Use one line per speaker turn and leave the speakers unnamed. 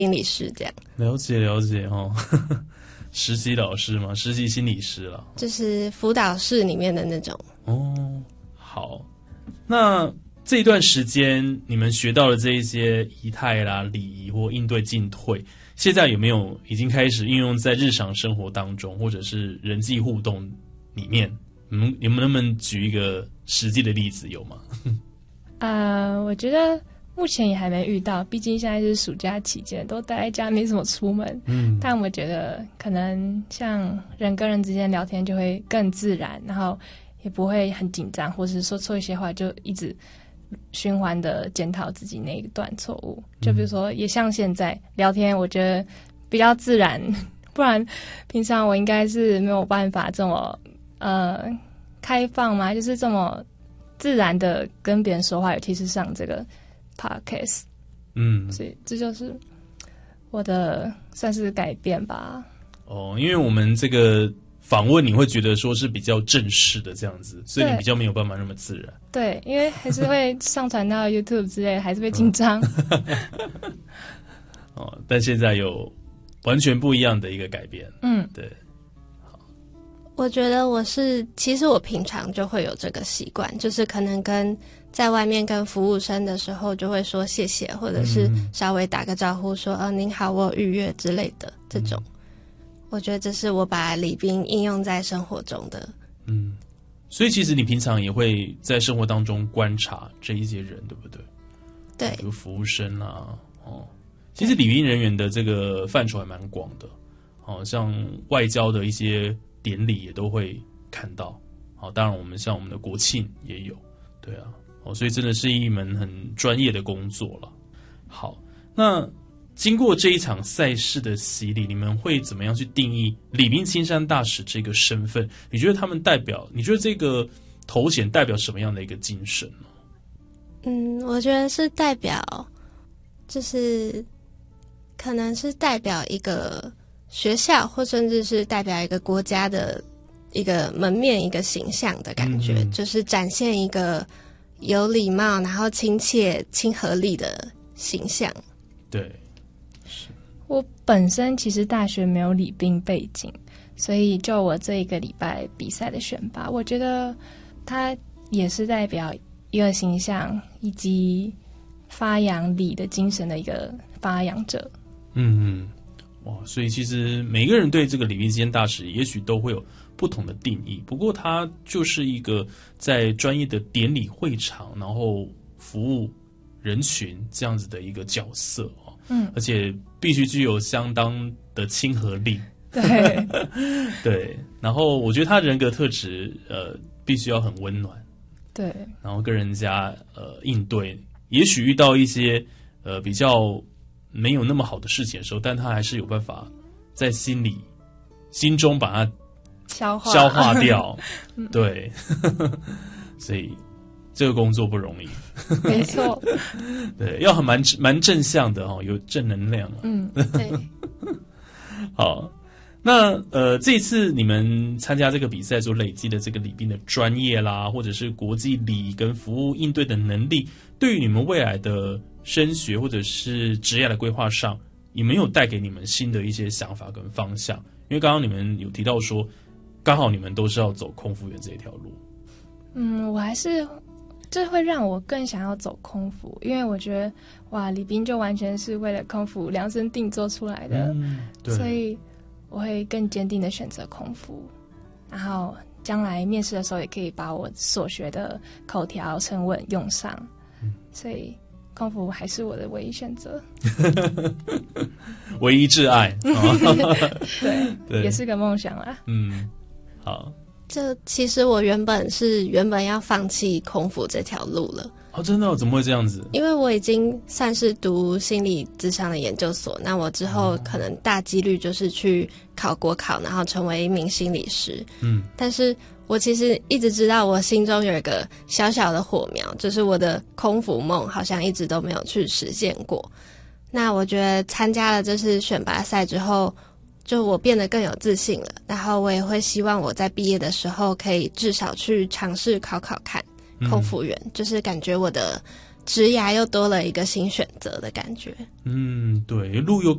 心理师这样。
了解了解哦，实习老师嘛，实习心理师啦，
就是辅导室里面的那种。
哦，好，那这一段时间你们学到的这一些仪态啦、礼仪或应对进退，现在有没有已经开始运用在日常生活当中，或者是人际互动里面？你们能不能举一个实际的例子，有吗？
我觉得目前也还没遇到，毕竟现在是暑假期间，都待在家，没什么出门。但我觉得可能像人跟人之间聊天就会更自然，然后也不会很紧张，或是说错一些话就一直循环的检讨自己那一段错误。就比如说，也像现在聊天，我觉得比较自然，不然平常我应该是没有办法这么开放嘛，就是这么自然的跟别人说话，尤其是上这个 podcast。所以这就是我的算是改变吧。哦，
因为我们这个访问你会觉得说是比较正式的这样子，所以你比较没有办法那么自然。
对，因为还是会上传到 YouTube 之类的，还是会紧张。
但现在有完全不一样的一个改变。对。
我觉得其实我平常就会有这个习惯，就是可能在外面跟服务生的时候就会说谢谢，或者是稍微打个招呼说您好，我有预约之类的这种。我觉得这是我把礼宾应用在生活中的。
所以其实你平常也会在生活当中观察这一些人，对不对？
对，
比如服务生啊，其实礼宾人员的这个范畴还蛮广的，像外交的一些典礼也都会看到，当然我们像我们的国庆也有，对啊，所以真的是一门很专业的工作了。好，那经过这一场赛事的洗礼，你们会怎么样去定义礼宾青山大使这个身份？你觉得你觉得这个头衔代表什么样的一个精神呢？
我觉得是代表，就是可能是代表一个学校，或甚至是代表一个国家的一个门面、一个形象的感觉，就是展现一个有礼貌，然后亲切、亲和力的形象。
对，
我本身其实大学没有礼宾背景，所以就我这一个礼拜比赛的选拔，我觉得它也是代表一个形象以及发扬礼的精神的一个发扬者。
哇，所以其实每个人对这个礼宾青山大使也许都会有不同的定义，不过它就是一个在专业的典礼会场，然后服务人群这样子的一个角色而且必须具有相当的亲和力。
对
对，然后我觉得他人格特质必须要很温暖，
对，
然后跟人家应对，也许遇到一些比较没有那么好的事情的时候，但他还是有办法在心中把它消化掉。对，所以这个工作不容易。
没错。
对，要很蛮正向的有正能量啊。
对。
好，那这一次你们参加这个比赛所累积的这个礼宾的专业啦，或者是国际礼仪跟服务应对的能力，对于你们未来的升学或者是职业的规划上，有没有带给你们新的一些想法跟方向？因为刚刚你们有提到说，刚好你们都是要走空服员这一条路。
我还是这会让我更想要走空服，因为我觉得哇，礼宾就完全是为了空服量身定做出来的，所以我会更坚定的选择空服，然后将来面试的时候也可以把我所学的口条沉稳用上，所以空服还是我的唯一选择。
唯一挚爱。
对，也是个梦想啦。
好，
这其实我原本要放弃空服这条路了。
真的怎么会这样子？
因为我已经算是读心理咨商的研究所，那我之后可能大几率就是去考国考，然后成为一名心理师。但是我其实一直知道我心中有一个小小的火苗，就是我的空服梦好像一直都没有去实现过。那我觉得参加了这次选拔赛之后，就我变得更有自信了，然后我也会希望我在毕业的时候可以至少去尝试考看空服员，就是感觉我的职涯又多了一个新选择的感觉。
对，路又